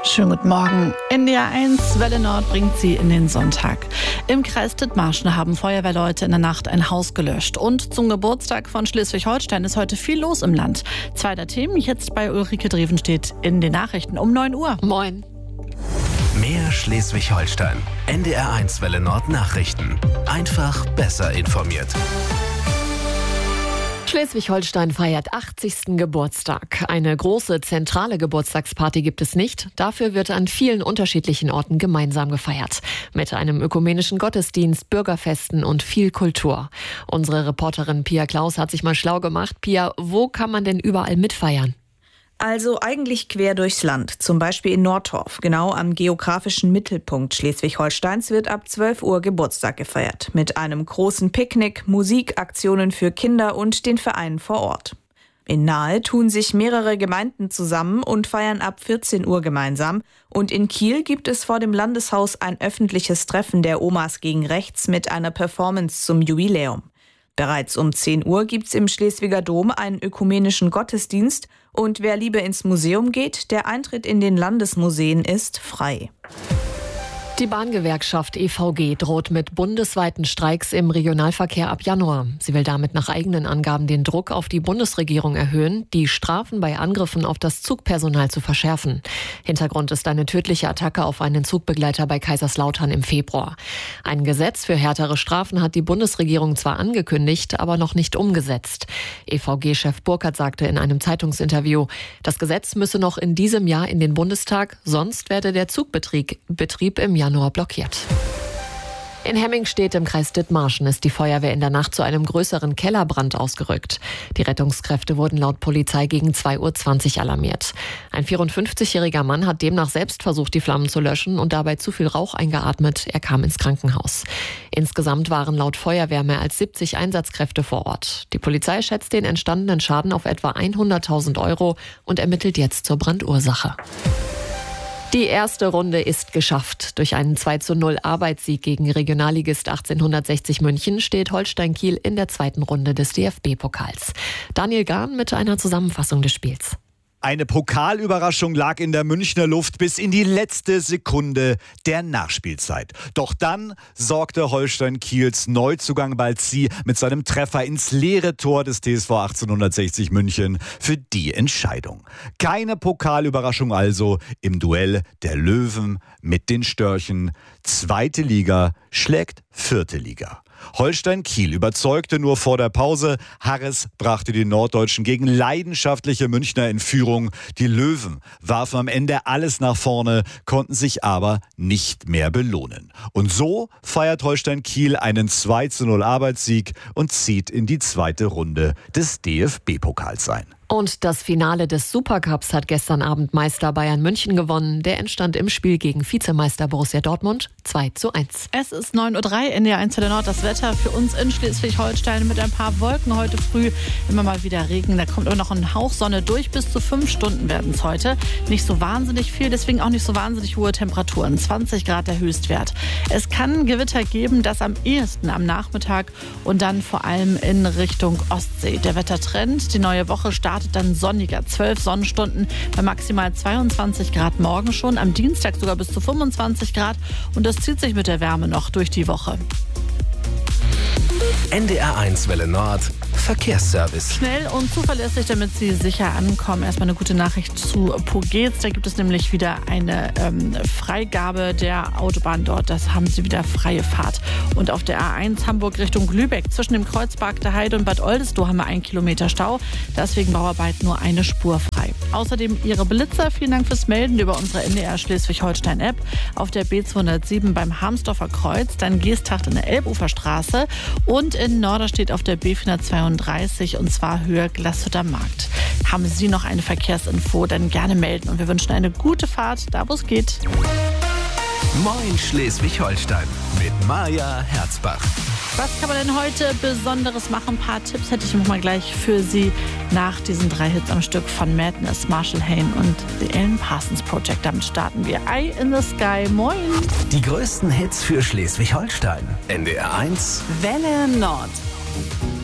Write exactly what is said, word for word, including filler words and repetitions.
Schönen guten Morgen. N D R eins Welle Nord bringt Sie in den Sonntag. Im Kreis Dithmarschen haben Feuerwehrleute in der Nacht ein Haus gelöscht. Und zum Geburtstag von Schleswig-Holstein ist heute viel los im Land. Zwei der Themen jetzt bei Ulrike Drevenstedt in den Nachrichten um neun Uhr. Moin. Mehr Schleswig-Holstein. N D R eins Welle Nord Nachrichten. Einfach besser informiert. Schleswig-Holstein feiert achtzigsten Geburtstag. Eine große zentrale Geburtstagsparty gibt es nicht. Dafür wird an vielen unterschiedlichen Orten gemeinsam gefeiert. Mit einem ökumenischen Gottesdienst, Bürgerfesten und viel Kultur. Unsere Reporterin Pia Klaus hat sich mal schlau gemacht. Pia, wo kann man denn überall mitfeiern? Also eigentlich quer durchs Land, zum Beispiel in Nordtorf. Genau am geografischen Mittelpunkt Schleswig-Holsteins wird ab zwölf Uhr Geburtstag gefeiert. Mit einem großen Picknick, Musikaktionen für Kinder und den Vereinen vor Ort. In Nahe tun sich mehrere Gemeinden zusammen und feiern ab vierzehn Uhr gemeinsam. Und in Kiel gibt es vor dem Landeshaus ein öffentliches Treffen der Omas gegen Rechts mit einer Performance zum Jubiläum. Bereits um zehn Uhr gibt's im Schleswiger Dom einen ökumenischen Gottesdienst und wer lieber ins Museum geht, der Eintritt in den Landesmuseen ist frei. Die Bahngewerkschaft E V G droht mit bundesweiten Streiks im Regionalverkehr ab Januar. Sie will damit nach eigenen Angaben den Druck auf die Bundesregierung erhöhen, die Strafen bei Angriffen auf das Zugpersonal zu verschärfen. Hintergrund ist eine tödliche Attacke auf einen Zugbegleiter bei Kaiserslautern im Februar. Ein Gesetz für härtere Strafen hat die Bundesregierung zwar angekündigt, aber noch nicht umgesetzt. E V G-Chef Burkhardt sagte in einem Zeitungsinterview, das Gesetz müsse noch in diesem Jahr in den Bundestag, sonst werde der Zugbetrieb Betrieb im Jahr Januar blockiert. In Hemmingstedt im Kreis Dithmarschen ist die Feuerwehr in der Nacht zu einem größeren Kellerbrand ausgerückt. Die Rettungskräfte wurden laut Polizei gegen zwei Uhr zwanzig alarmiert. Ein vierundfünfzigjähriger Mann hat demnach selbst versucht, die Flammen zu löschen und dabei zu viel Rauch eingeatmet. Er kam ins Krankenhaus. Insgesamt waren laut Feuerwehr mehr als siebzig Einsatzkräfte vor Ort. Die Polizei schätzt den entstandenen Schaden auf etwa hunderttausend Euro und ermittelt jetzt zur Brandursache. Die erste Runde ist geschafft. Durch einen zwei zu null Arbeitssieg gegen Regionalligist achtzehnhundertsechzig München steht Holstein Kiel in der zweiten Runde des D F B-Pokals. Daniel Gahn mit einer Zusammenfassung des Spiels. Eine Pokalüberraschung lag in der Münchner Luft bis in die letzte Sekunde der Nachspielzeit. Doch dann sorgte Holstein Kiels Neuzugang Balzi mit seinem Treffer ins leere Tor des T S V achtzehnhundertsechzig München für die Entscheidung. Keine Pokalüberraschung also im Duell der Löwen mit den Störchen. Zweite Liga schlägt vierte Liga. Holstein Kiel überzeugte nur vor der Pause. Harris brachte die Norddeutschen gegen leidenschaftliche Münchner in Führung. Die Löwen warfen am Ende alles nach vorne, konnten sich aber nicht mehr belohnen. Und so feiert Holstein Kiel einen zwei zu null Arbeitssieg und zieht in die zweite Runde des D F B-Pokals ein. Und das Finale des Supercups hat gestern Abend Meister Bayern München gewonnen. Der entstand im Spiel gegen Vizemeister Borussia Dortmund zwei zu eins. Es ist neun Uhr drei, N D R eins Welle Nord. Das Wetter für uns in Schleswig-Holstein mit ein paar Wolken heute früh. Immer mal wieder Regen. Da kommt immer noch ein Hauch Sonne durch. Bis zu fünf Stunden werden es heute. Nicht so wahnsinnig viel, deswegen auch nicht so wahnsinnig hohe Temperaturen. zwanzig Grad der Höchstwert. Es kann Gewitter geben, das am ehesten am Nachmittag und dann vor allem in Richtung Ostsee. Der Wettertrend, die neue Woche startet dann sonniger. zwölf Sonnenstunden bei maximal zweiundzwanzig Grad morgen schon. Am Dienstag sogar bis zu fünfundzwanzig Grad. Und das zieht sich mit der Wärme noch durch die Woche. N D R eins Welle Nord Verkehrsservice. Schnell und zuverlässig, damit Sie sicher ankommen. Erstmal eine gute Nachricht zu Pogetz. Da gibt es nämlich wieder eine ähm, Freigabe der Autobahn dort. Das haben Sie wieder freie Fahrt. Und auf der A eins Hamburg Richtung Lübeck zwischen dem Kreuzpark der Heide und Bad Oldesloe haben wir einen Kilometer Stau. Deswegen Bauarbeit nur eine Spur frei. Außerdem Ihre Blitzer. Vielen Dank fürs Melden über unsere N D R Schleswig-Holstein-App. Auf der B zweihundertsieben beim Harmsdorfer Kreuz, dann Geesthacht in der Elbuferstraße und in Norderstedt auf der B vierhundertzweiunddreißig und zwar Höhe Glashütter Markt. Haben Sie noch eine Verkehrsinfo, dann gerne melden und wir wünschen eine gute Fahrt, da wo es geht. Moin Schleswig-Holstein mit Maja Herzbach. Was kann man denn heute Besonderes machen? Ein paar Tipps hätte ich noch mal gleich für Sie nach diesen drei Hits am Stück von Madness, Marshall Hain und The Alan Parsons Project. Damit starten wir. Eye in the Sky. Moin. Die größten Hits für Schleswig-Holstein. N D R eins Welle Nord.